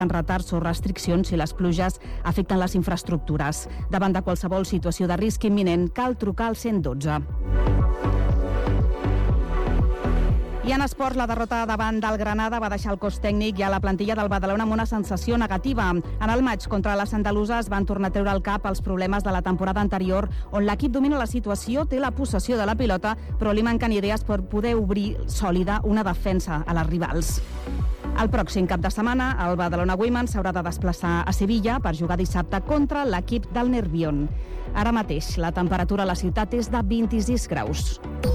retards o restriccions si les pluges afecten les infraestructures. Davant de qualsevol situació de risc imminent, cal trucar al 112. I en esports, la derrota davant del Granada va deixar el cos tècnic i a la plantilla del Badalona amb una sensació negativa. En el maig contra les andaluses van tornar a treure al cap els problemes de la temporada anterior, on l'equip domina la situació, té la possessió de la pilota, però li manquen idees per poder obrir sòlida una defensa a les rivals. El pròxim cap de setmana, el Badalona Women s'haurà de desplaçar a Sevilla per jugar dissabte contra l'equip del Nervión. Ara mateix, la temperatura a la ciutat és de 26 graus.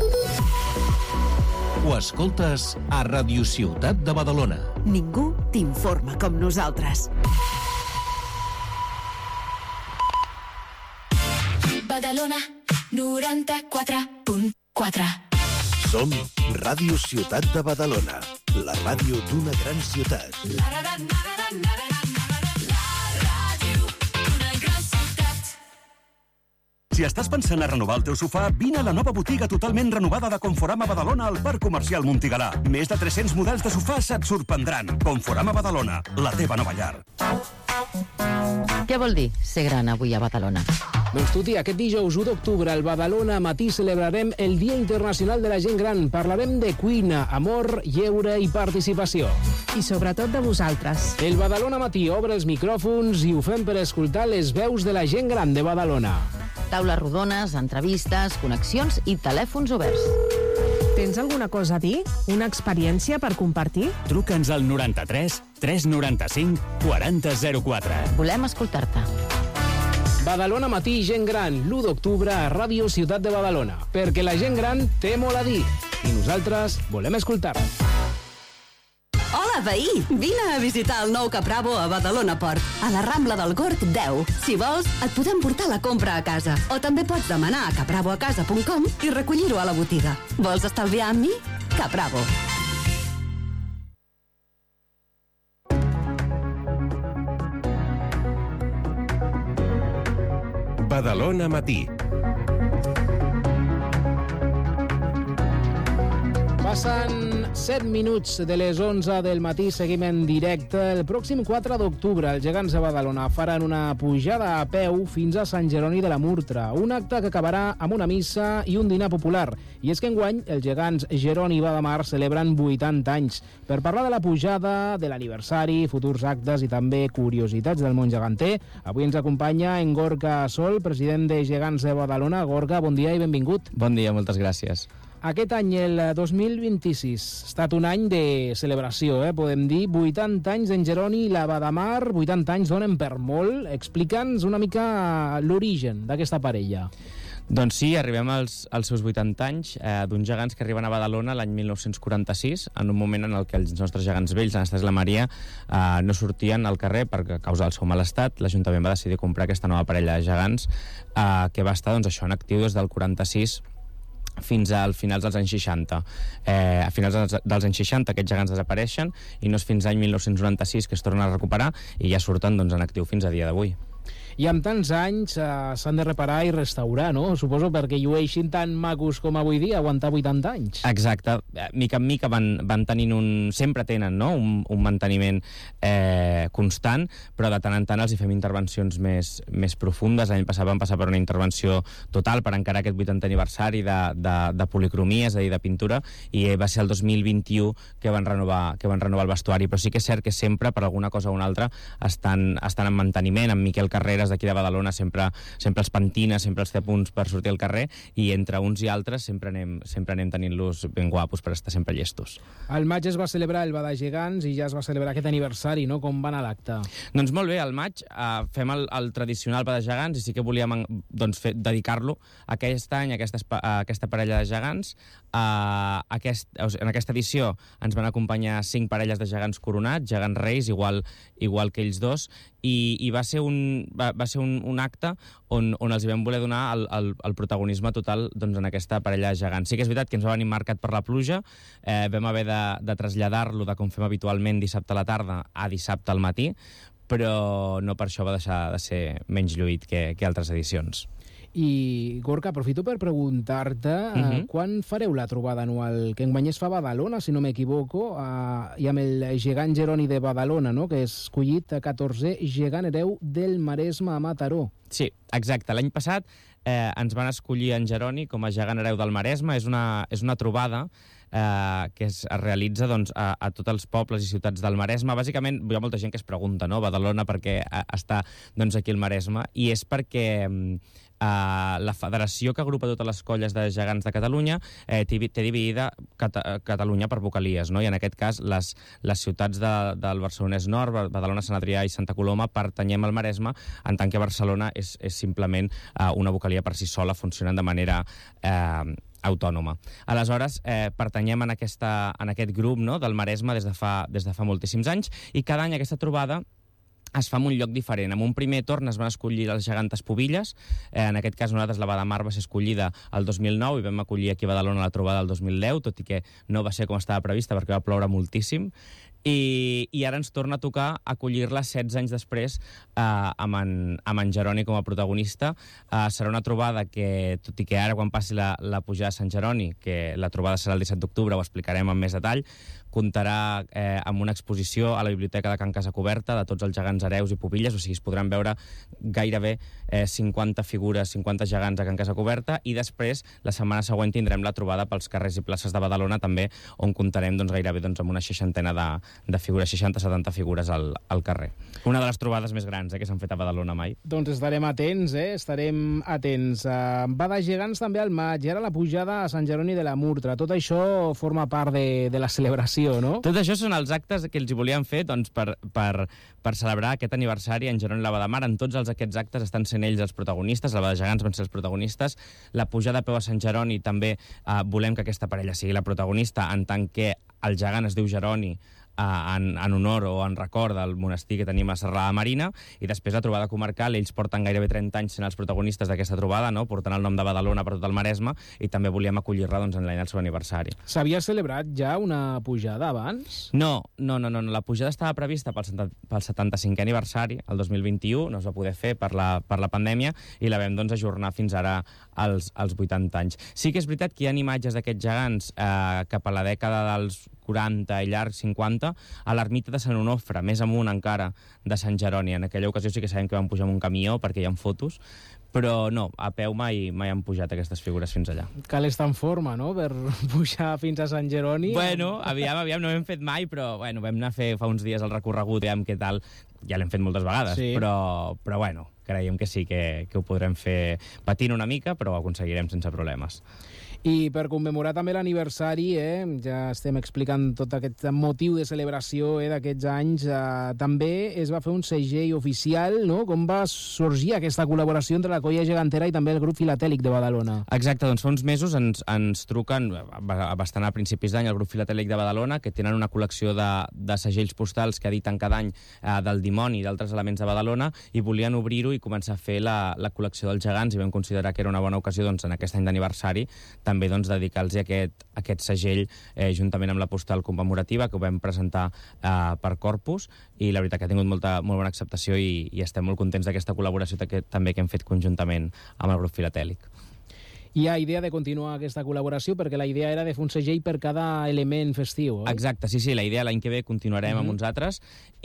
Ho escoltes a Radio Ciutat de Badalona. Ningú t'informa com nosaltres. Badalona 94.4. Som Ràdio Ciutat de Badalona, la ràdio d'una gran ciutat. Si estàs pensant a renovar el teu sofà, vine a la nova botiga totalment renovada de Conforama Badalona al Parc Comercial Montigalà. Més de 300 models de sofàs et sorprendran. Conforama Badalona, la teva nova llar. Què vol dir ser gran avui a Badalona? Doncs tu, tia, aquest dijous 1 d'octubre al Badalona Matí celebrarem el Dia Internacional de la Gent Gran. Parlarem de cuina, amor, lleure i participació. I sobretot de vosaltres. El Badalona Matí obre els micròfons i ho fem per escoltar les veus de la gent gran de Badalona. Taules rodones, entrevistes, connexions i telèfons oberts. Tens alguna cosa a dir? Una experiència per compartir? Truca'ns al 93 395 4004. Volem escoltar-te. Badalona Matí, gent gran, l'1 d'octubre a Ràdio Ciutat de Badalona. Perquè la gent gran té molt a dir i nosaltres volem escoltar. Hola, veí! Vine a visitar el nou Capravo a Badalona Port, a la Rambla del Gord 10. Si vols, et podem portar la compra a casa. O també pots demanar a capravoacasa.com i recollir-ho a la botiga. Vols estalviar amb mi? Capravo. Badalona Matí. Passen 7 minuts de les 11 del matí, seguim en directe. El pròxim 4 d'octubre, els gegants de Badalona faran una pujada a peu fins a Sant Jeroni de la Murtra, un acte que acabarà amb una missa i un dinar popular. I és que enguany els gegants Jeroni i Badamar celebren 80 anys. Per parlar de la pujada, de l'aniversari, futurs actes i també curiositats del món geganter, avui ens acompanya en Gorka Sol, president de Gegants de Badalona. Gorka, bon dia i benvingut. Bon dia, moltes gràcies. Aquest any, el 2026, ha estat un any de celebració, podem dir. 80 anys d'en Jeroni i la Badamar, 80 anys donen per molt. Explica'ns una mica l'origen d'aquesta parella. Doncs sí, arribem als seus 80 anys d'uns gegants que arriben a Badalona l'any 1946, en un moment en el que els nostres gegants vells, l'Anastàs i la Maria, no sortien al carrer per causa del seu mal estat. L'Ajuntament va decidir comprar aquesta nova parella de gegants que va estar doncs, això en actiu des del 46 fins al finals dels anys 60. A finals dels anys 60 aquests gegants desapareixen i no és fins l'any 1996 que es tornen a recuperar i ja surten doncs, en actiu fins a dia d'avui. I amb tants anys s'han de reparar i restaurar, no? Suposo perquè llueixin tan macos com avui dia, aguantar 80 anys. Exacte. Mica en mica van tenint sempre tenen, no? un manteniment constant, però de tant en tant els hi fem intervencions més profundes. L'any passat vam passar per una intervenció total per encarar aquest 80 aniversari de policromia, és a dir, de pintura, i va ser el 2021 que van renovar el vestuari. Però sí que és cert que sempre, per alguna cosa o una altra, estan en manteniment. En Miquel Carreras, d'aquí de Badalona, sempre els pentina, sempre els té a punts per sortir al carrer, i entre uns i altres sempre anem tenint-los ben guapos per estar sempre llestos. Al maig es va celebrar el Bada Gegants i ja es va celebrar aquest aniversari, no? Com va anar l'acte? Doncs molt bé, al maig fem el tradicional Bada Gegants i sí que volíem dedicar-lo aquest any a aquesta parella de gegants. En aquesta edició ens van acompanyar 5 parelles de gegants coronats, gegants reis, igual que ells dos, i va ser un acte on els hi vam voler donar el protagonisme total doncs, en aquesta parella de gegants. Sí que és veritat que ens va venir marcat per la pluja, vam haver de traslladar-lo de com fem habitualment dissabte a la tarda a dissabte al matí, però no per això va deixar de ser menys lluït que altres edicions. I, Gorka, aprofito per preguntar-te quan fareu la trobada anual, que enguany es fa a Badalona, si no m'equivoco, i amb el gegant Jeroni de Badalona, no?, que és escollit 14è gegant hereu del Maresme a Mataró. Sí, exacte. L'any passat ens van escollir en Jeroni com a gegant hereu del Maresme. És una trobada que es realitza a tots els pobles i ciutats del Maresme. Bàsicament, hi ha molta gent que es pregunta, no?, Badalona perquè està aquí al Maresme, i és perquè la federació que agrupa totes les colles de gegants de Catalunya té dividida Catalunya per vocalies, no? I en aquest cas les ciutats del Barcelonès Nord, Badalona, Sant Adrià i Santa Coloma, pertanyem al Maresme, en tant que Barcelona és simplement una vocalia per si sola, funcionant de manera autònoma. Aleshores, pertanyem en aquest grup, no?, del Maresme des de fa moltíssims anys, i cada any aquesta trobada es fa en un lloc diferent. En un primer torn es van escollir les gegantes Pubilles. En aquest cas, nosaltres, la Badamar va ser escollida el 2009 i vam acollir aquí a Badalona la trobada el 2010, tot i que no va ser com estava prevista perquè va ploure moltíssim. I ara ens torna a tocar acollir-la 16 anys després amb en Jeroni com a protagonista. Serà una trobada que, tot i que ara quan passi la pujada de Sant Jeroni, que la trobada serà el 17 d'octubre, ho explicarem amb més detall, comptarà amb una exposició a la Biblioteca de Can Casacoberta de tots els gegants hereus i pubilles, o sigui, es podran veure gairebé 50 figures, 50 gegants a Can Casacoberta, i després, la setmana següent, tindrem la trobada pels carrers i places de Badalona, també, on comptarem gairebé amb una 60 de figures, 60-70 figures al carrer. Una de les trobades més grans que s'han fet a Badalona mai. Doncs estarem atents, estarem atents. Va de gegants també al maig, i ara la pujada a Sant Jeroni de la Murtra. Tot això forma part de la celebració, no? Tot això són els actes que els hi volíem fer per celebrar aquest aniversari en Jeroni i la Badamar. En tots aquests actes estan sent ells els protagonistes, la de gegants van ser els protagonistes. La pujada a peu a Sant Jeroni també volem que aquesta parella sigui la protagonista, en tant que el gegant es diu Jeroni en honor o en record del monestir que tenim a Serralada Marina, i després la trobada comarcal. Ells porten gairebé 30 anys sent els protagonistes d'aquesta trobada, no?, portant el nom de Badalona per tot el Maresme, i també volíem acollir-la en l'any del seu aniversari. S'havia celebrat ja una pujada abans? No. La pujada estava prevista pel 75è aniversari, el 2021, no es va poder fer per la pandèmia, i la vam ajornar fins ara als 80 anys. Sí que és veritat que hi ha imatges d'aquests gegants cap a la dècada dels 40 i llarg 50, a l'ermita de Sant Onofre, més amunt encara de Sant Jeroni. En aquella ocasió sí que sabem que van pujar amb un camió perquè hi ha fotos, però no, a peu mai han pujat aquestes figures fins allà. Cal estar en forma, no?, per pujar fins a Sant Jeroni. Bueno, aviam, no ho hem fet mai, però bueno, vam anar a fer fa uns dies el recorregut, veiem què tal. Ja l'hem fet moltes vegades, sí. Però bueno, creiem que sí, que ho podrem fer patint una mica, però ho aconseguirem sense problemes. I per commemorar també l'aniversari, ja estem explicant tot aquest motiu de celebració d'aquests anys, també es va fer un segell oficial, no? Com va sorgir aquesta col·laboració entre la colla gegantera i també el grup filatèlic de Badalona? Exacte, doncs fa uns mesos ens truquen, bastant a principis d'any, el grup filatèlic de Badalona, que tenen una col·lecció de segells postals que editen cada any del dimoni i d'altres elements de Badalona, i volien obrir-ho i començar a fer la col·lecció dels gegants, i vam considerar que era una bona ocasió en aquest any d'aniversari també dedicar-los aquest segell juntament amb la postal commemorativa que ho vam presentar per Corpus, i la veritat que ha tingut molt bona acceptació i estem molt contents d'aquesta col·laboració també que hem fet conjuntament amb el grup filatèlic. Hi ha idea de continuar aquesta col·laboració, perquè la idea era de fer un segell per cada element festiu, oi? Exacte, sí, la idea l'any que ve continuarem amb uns altres,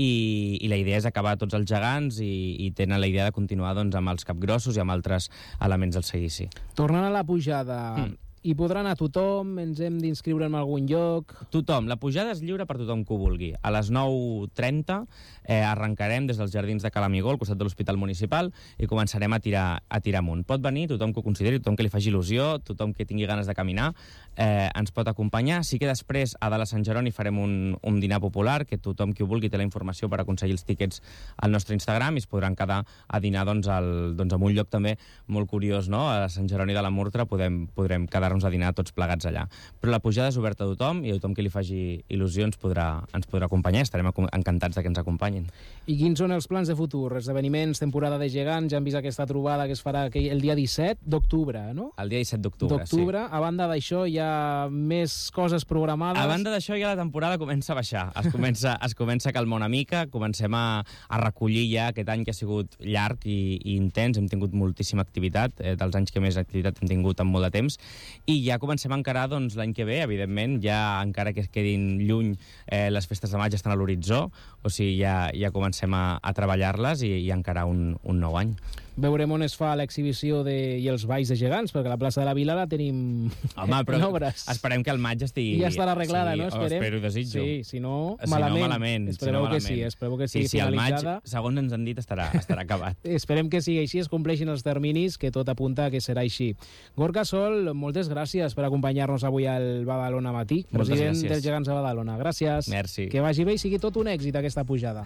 i la idea és acabar tots els gegants, i tenen la idea de continuar amb els capgrossos i amb altres elements del seguici. Tornant a la pujada, hi podrà anar tothom? Ens hem d'inscriure en algun lloc? Tothom. La pujada és lliure per tothom que ho vulgui. A les 9:30 arrencarem des dels jardins de Calamigó, al costat de l'Hospital Municipal, i començarem a tirar amunt. Pot venir tothom que ho consideri, tothom que li faci il·lusió, tothom que tingui ganes de caminar, ens pot acompanyar. Sí que després, a dalt a Sant Jeroni, farem un dinar popular, que tothom que ho vulgui té la informació per aconseguir els tíquets al nostre Instagram, i es podran quedar a dinar en un lloc també molt curiós, no? A Sant Jeroni de la Murtra podrem quedar quedar-nos a dinar tots plegats allà. Però la pujada és oberta a tothom i a tothom que li faci il·lusió ens podrà acompanyar. Estarem encantats que ens acompanyin. I quins són els plans de futur? Esdeveniments, temporada de gegants, ja hem vist aquesta trobada que es farà el dia 17 d'octubre, no? El dia 17 d'octubre, sí. A banda d'això, hi ha més coses programades? A banda d'això, ja la temporada comença a baixar. Es comença a calmar una mica, comencem a recollir ja aquest any que ha sigut llarg i intens. Hem tingut moltíssima activitat, dels anys que més activitat hem tingut en molt de temps, i ja comencem a encarar l'any que ve, evidentment, ja encara que es quedin lluny, les festes de maig estan a l'horitzó, o sigui, ja comencem a treballar-les i encarar un nou any. Veurem on es fa l'exhibició i els balls de gegants, perquè la plaça de la Vila la tenim en obres. Esperem que al maig estigui... Ja estarà arreglada, no? Espero i desitjo. Sí, si no, malament. Espereu que sí, sí, finalitzada. Al maig, segons ens han dit, estarà acabat. Esperem que sigui així, es compleixin els terminis, que tot apunta que serà així. Gorka Sol, moltes gràcies per acompanyar-nos avui al Badalona Matí, president dels Gegants de Badalona. Gràcies. Merci. Que vagi bé i sigui tot un èxit aquesta pujada.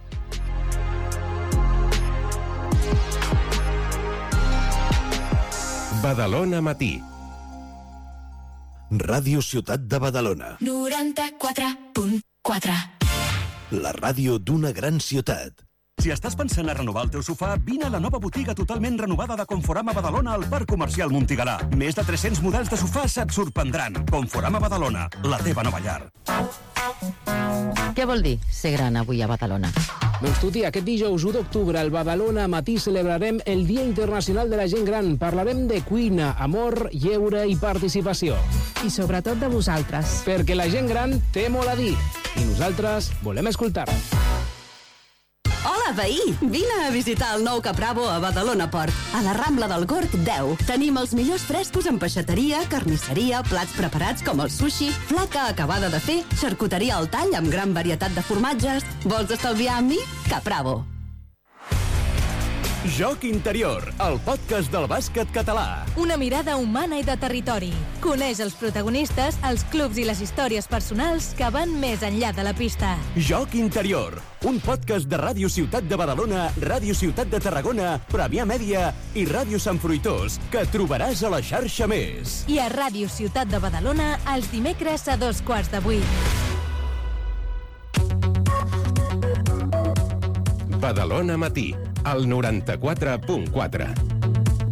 Badalona Matí. Ràdio Ciutat de Badalona. 94.4. La ràdio d'una gran ciutat. Si estàs pensant a renovar el teu sofà, vine a la nova botiga totalment renovada de Conforama Badalona al Parc Comercial Montigalà. Més de 300 models de sofà et sorprendran. Conforama Badalona, la teva nova llar. Què vol dir ser gran avui a Badalona? Doncs Tuti, aquest dijous 1 d'octubre al Badalona Matí celebrarem el Dia Internacional de la Gent Gran. Parlarem de cuina, amor, lleure i participació. I sobretot de vosaltres. Perquè la gent gran té molt a dir i nosaltres volem escoltar. Hola, veí! Vine a visitar el nou Capravo a Badalona Port, a la Rambla del Gorg 10. Tenim els millors frescos en peixateria, carnisseria, plats preparats com el sushi, flaca acabada de fer, xarcuteria al tall amb gran varietat de formatges. Vols estalviar amb mi? Capravo. Joc Interior, el podcast del bàsquet català. Una mirada humana i de territori. Coneix els protagonistes, els clubs i les històries personals que van més enllà de la pista. Joc Interior, un podcast de Ràdio Ciutat de Badalona, Ràdio Ciutat de Tarragona, Premià Mèdia i Ràdio Sant Fruitós, que trobaràs a la xarxa Més. I a Ràdio Ciutat de Badalona, els dimecres a 7:45. Badalona Matí, al 94.4.